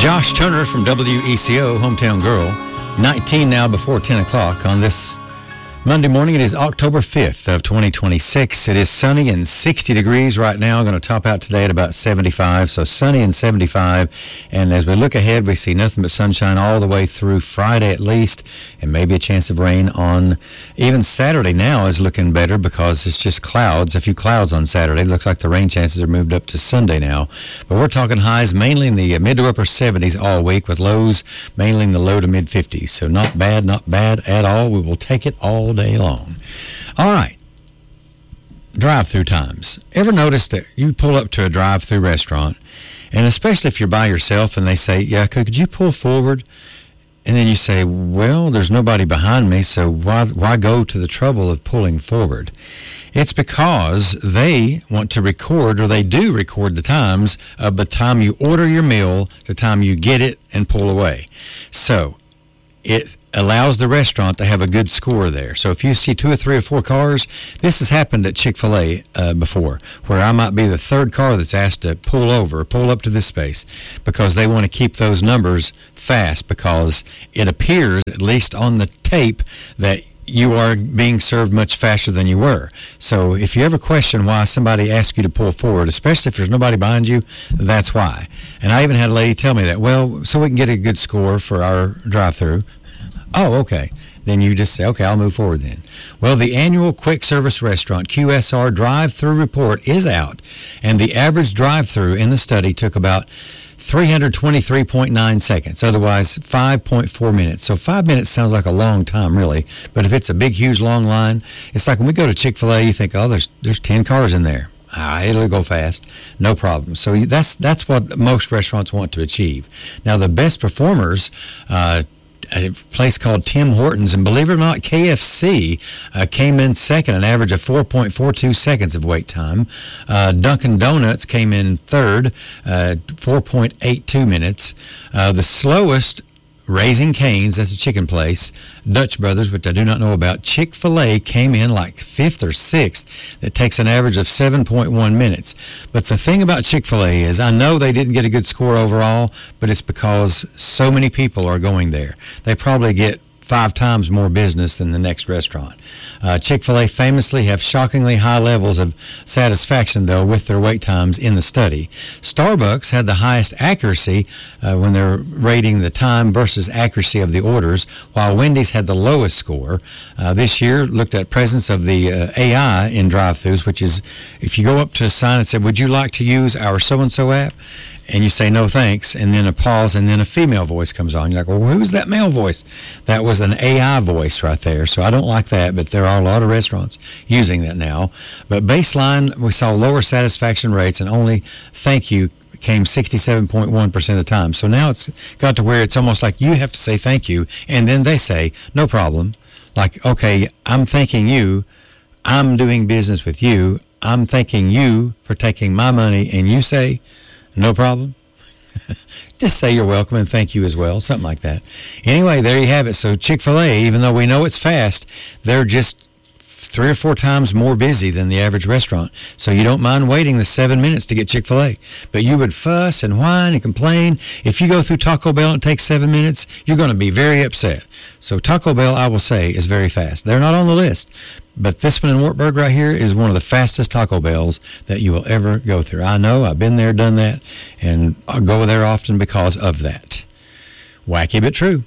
Josh Turner from WECO, Hometown Girl. 19 now before 10 o'clock on this Monday morning. It is October 5th of 2026. It is sunny and 60 degrees right now. Going to top out today at about 75. So sunny and 75. And as we look ahead, we see nothing but sunshine all the way through Friday at least, and maybe a chance of rain on even Saturday. Now is looking better because it's just clouds, a few clouds on Saturday. It looks like the rain chances are moved up to Sunday now. But we're talking highs mainly in the mid to upper 70s all week, with lows mainly in the low to mid 50s. So not bad at all. We will take it all day long. All right. Drive-through times. Ever notice that you pull up to a drive-through restaurant, and especially if you're by yourself and they say, yeah, could you pull forward? And then you say, well, there's nobody behind me, so why go to the trouble of pulling forward? It's because they want to record, or they do record, the times of the time you order your meal, the time you get it and pull away. So it allows the restaurant to have a good score there. So if you see 2 or 3 or 4 cars, this has happened at Chick-fil-A before, where I might be the third car that's asked to pull up to this space, because they want to keep those numbers fast, because it appears, at least on the tape, that you are being served much faster than you were. So if you ever question why somebody asks you to pull forward, especially if there's nobody behind you, that's why. And I even had a lady tell me that, well, so we can get a good score for our drive-through. Oh, okay. Then you just say, okay, I'll move forward then. Well, the annual Quick Service Restaurant QSR drive-through report is out, and the average drive-through in the study took about 323.9 seconds, otherwise 5.4 minutes. So 5 minutes sounds like a long time, really. But if it's a big, huge, long line, it's like when we go to Chick-fil-A, you think, oh, there's 10 cars in there. It'll go fast, no problem. So that's what most restaurants want to achieve. Now, the best performers, a place called Tim Hortons, and believe it or not, KFC came in second, an average of 4.42 seconds of wait time. Dunkin' Donuts came in third, 4.82 minutes. The slowest, Raising Cane's, that's a chicken place, Dutch Brothers, which I do not know about, Chick-fil-A came in like 5th or 6th. That takes an average of 7.1 minutes. But the thing about Chick-fil-A is, I know they didn't get a good score overall, but it's because so many people are going there. They probably get 5 times more business than the next restaurant. Chick-fil-A famously have shockingly high levels of satisfaction, though, with their wait times in the study. Starbucks had the highest accuracy when they're rating the time versus accuracy of the orders, while Wendy's had the lowest score. This year looked at presence of the AI in drive-thrus, which is, if you go up to a sign and say, would you like to use our so-and-so app? And you say, no, thanks, and then a pause, and then a female voice comes on. You're like, well, who's that male voice? That was an AI voice right there. So I don't like that, but there are a lot of restaurants using that now. But baseline, we saw lower satisfaction rates, and only thank you came 67.1% of the time. So now it's got to where it's almost like you have to say thank you, and then they say, no problem. Like, okay, I'm thanking you. I'm doing business with you. I'm thanking you for taking my money, and you say, no problem. Just say you're welcome and thank you as well, something like that. Anyway, there you have it. So Chick-fil-A, even though we know it's fast, they're just 3 or 4 times more busy than the average restaurant. So you don't mind waiting the 7 minutes to get Chick-fil-A. But you would fuss and whine and complain. If you go through Taco Bell and it takes 7 minutes, you're going to be very upset. So Taco Bell, I will say, is very fast. They're not on the list. But this one in Wartburg right here is one of the fastest Taco Bells that you will ever go through. I know, I've been there, done that, and I go there often because of that. Wacky but true.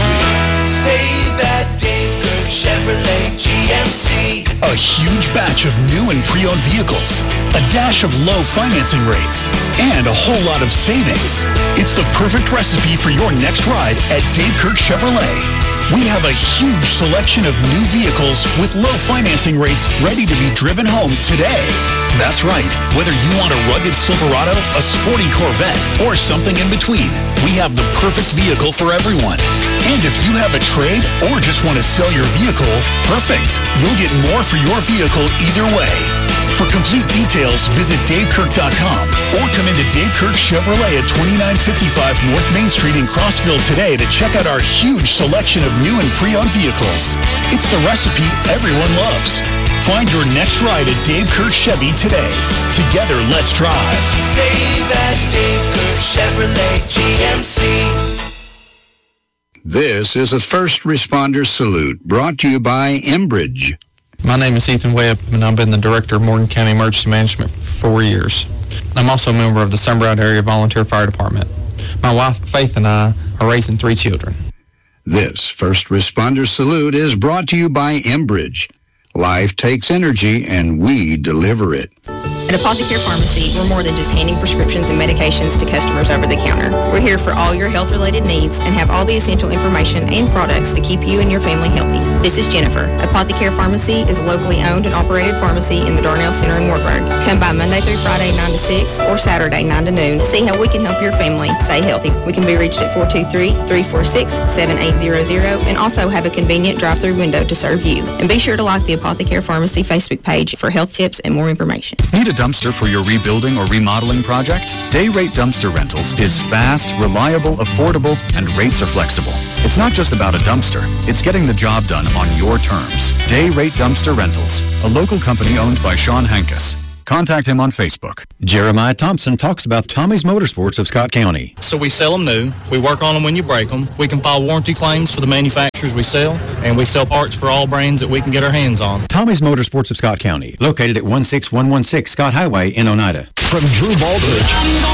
Say that Dave Kirk Chevrolet GMC. A huge batch of new and pre-owned vehicles, a dash of low financing rates, and a whole lot of savings. It's the perfect recipe for your next ride at Dave Kirk Chevrolet. We have a huge selection of new vehicles with low financing rates ready to be driven home today. That's right. Whether you want a rugged Silverado, a sporty Corvette, or something in between, we have the perfect vehicle for everyone. And if you have a trade or just want to sell your vehicle, perfect. You'll get more for your vehicle either way. For complete details, visit DaveKirk.com or come into Dave Kirk Chevrolet at 2955 North Main Street in Crossville today to check out our huge selection of new and pre-owned vehicles. It's the recipe everyone loves. Find your next ride at Dave Kirk Chevy today. Together, let's drive. Say that Dave Kirk Chevrolet GMC. This is a First Responder Salute brought to you by Enbridge. My name is Ethan Webb, and I've been the Director of Morgan County Emergency Management for 4 years. I'm also a member of the Sunbright Area Volunteer Fire Department. My wife, Faith, and I are raising 3 children. This First Responder Salute is brought to you by Enbridge. Life takes energy, and we deliver it. At Apothecary Pharmacy, we're more than just handing prescriptions and medications to customers over the counter. We're here for all your health-related needs and have all the essential information and products to keep you and your family healthy. This is Jennifer. Apothecary Pharmacy is a locally owned and operated pharmacy in the Darnell Center in Wartburg. Come by Monday through Friday 9 to 6 or Saturday 9 to noon to see how we can help your family stay healthy. We can be reached at 423-346-7800 and also have a convenient drive-through window to serve you. And be sure to like the Apothecary Pharmacy Facebook page for health tips and more information. Need a dumpster for your rebuilding or remodeling project? Day Rate Dumpster Rentals is fast, reliable, affordable, and rates are flexible. It's not just about a dumpster. It's getting the job done on your terms. Day Rate Dumpster Rentals, a local company owned by Sean Hankus. Contact him on Facebook. Jeremiah Thompson talks about Tommy's Motorsports of Scott County. So we sell them new. We work on them when you break them. We can file warranty claims for the manufacturers we sell, and we sell parts for all brands that we can get our hands on. Tommy's Motorsports of Scott County, located at 16116 Scott Highway in Oneida. From Drew Baldridge